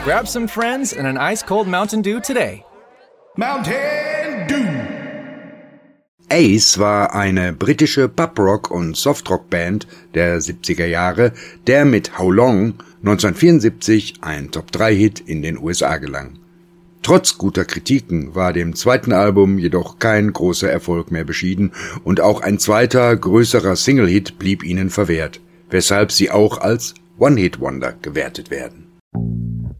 Grab some friends and an ice-cold Mountain Dew today. Mountain Dew. Ace war eine britische Pub-Rock- und Softrock-Band der 70er Jahre, der mit How Long 1974 ein Top-3-Hit in den USA gelang. Trotz guter Kritiken war dem zweiten Album jedoch kein großer Erfolg mehr beschieden und auch ein zweiter, größerer Single-Hit blieb ihnen verwehrt, weshalb sie auch als One-Hit-Wonder gewertet werden.